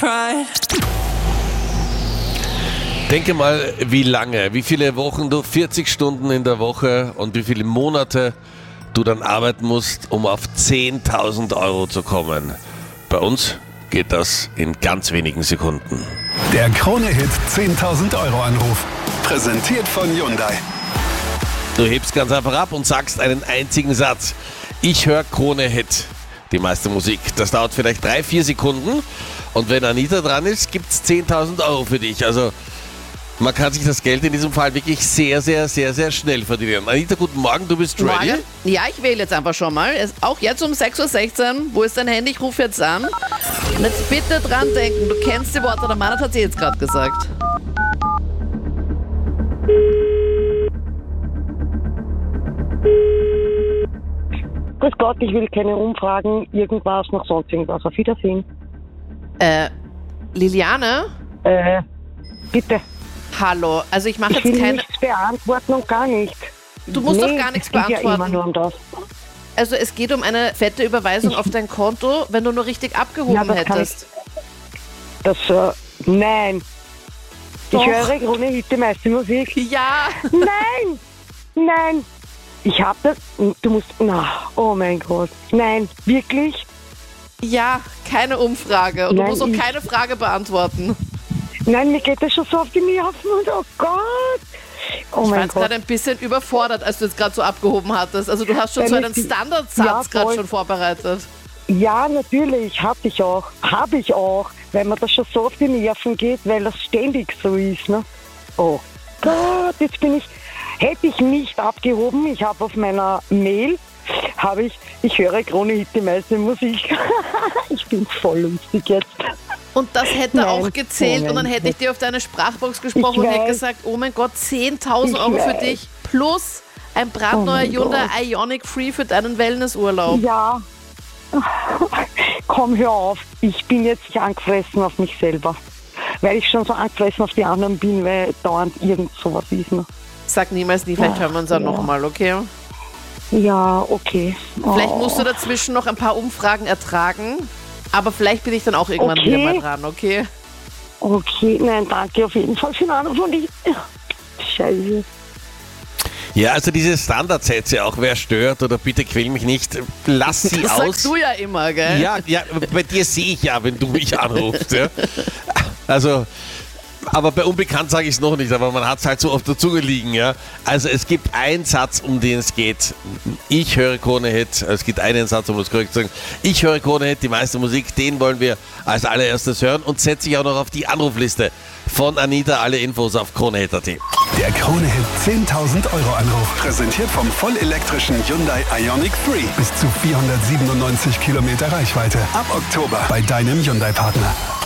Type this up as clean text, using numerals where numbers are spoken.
pride. Denke mal, wie viele Wochen du, 40 Stunden in der Woche und wie viele Monate du dann arbeiten musst, um auf 10.000 Euro zu kommen. Bei uns geht das in ganz wenigen Sekunden. Der Krone-Hit 10.000 Euro Anruf. Präsentiert von Hyundai. Du hebst ganz einfach ab und sagst einen einzigen Satz. Ich höre Krone-Hit, die meiste Musik. Das dauert vielleicht 3-4 Sekunden. Und wenn Anita dran ist, gibt's 10.000 Euro für dich. Also man kann sich das Geld in diesem Fall wirklich sehr, sehr, sehr, sehr schnell verdienen. Anita, guten Morgen, du bist ready? Morgen. Ja, ich wähle jetzt einfach schon mal. Auch jetzt um 6.16 Uhr. Wo ist dein Handy? Ich rufe jetzt an. Und jetzt bitte dran denken, du kennst die Worte, der Mann hat sie jetzt gerade gesagt. Grüß Gott, ich will keine Umfragen, irgendwas, noch sonst irgendwas. Auf Wiedersehen. Liliane? Bitte. Hallo, also ich mache Ich jetzt will keine... nichts beantworten und gar nicht. Du musst doch gar nichts es geht ja immer beantworten. nur um das. Also es geht um eine fette Überweisung auf dein Konto, wenn du nur richtig abgehoben Ja, das kann hättest. Nein. Doch. Ich höre Krone-Hit, die meiste Musik. Ja, Nein. Ich hab das... Du musst... oh mein Gott. Nein, wirklich? ja, keine Umfrage. Und du Nein, musst auch ich- keine Frage beantworten. Nein, mir geht das schon so auf die Nerven und oh Gott. Oh Ich war mein jetzt Gott. gerade ein bisschen überfordert, als du jetzt gerade so abgehoben hattest. Also du hast schon so Wenn einen ich- Standardsatz Ja, gerade voll. schon vorbereitet. Ja, natürlich, habe ich auch, weil mir das schon so auf die Nerven geht, weil das ständig so ist, ne? Oh Gott, hätte ich nicht abgehoben, ich habe auf meiner Mail, ich höre Krone-Hit, die meiste Musik. Ich bin voll lustig jetzt. Und das hätte Nein, auch gezählt nein, und dann hätte ich dir auf deine Sprachbox gesprochen Ich und hätte weiß. gesagt, oh mein Gott, 10.000 Ich Euro für weiß. dich plus ein brandneuer Oh mein Hyundai Gott. Ioniq Free für deinen Wellnessurlaub. Ja, komm, hör auf, ich bin jetzt angefressen auf mich selber. Weil ich schon so angefressen auf die anderen bin, weil dauernd irgend sowas ist, ne? Sag niemals nie, vielleicht hören wir uns dann ja. nochmal, okay? Ja, okay. Vielleicht musst du dazwischen noch ein paar Umfragen ertragen, aber vielleicht bin ich dann auch irgendwann Okay. wieder mal dran, okay? Okay, nein, danke auf jeden Fall für den Anruf und Scheiße. Ja, also diese Standardsätze, auch wer stört oder bitte quäl mich nicht, lass sie Das aus. sagst du ja immer, gell? Ja, bei dir sehe ich ja, wenn du mich anrufst. Ja. Also, aber bei Unbekannt sage ich es noch nicht, aber man hat es halt so auf der Zunge liegen. Ja. Also es gibt einen Satz, um den es geht. Ich höre Krone-Hit. Es gibt einen Satz, um das korrekt zu sagen. Ich höre Krone-Hit, die meiste Musik, den wollen wir als allererstes hören und setze ich auch noch auf die Anrufliste von Anita. Alle Infos auf kronehit.at. Der Krone-Hit 10.000 Euro Anruf. Präsentiert vom vollelektrischen Hyundai Ioniq 3. Bis zu 497 Kilometer Reichweite. Ab Oktober bei deinem Hyundai-Partner.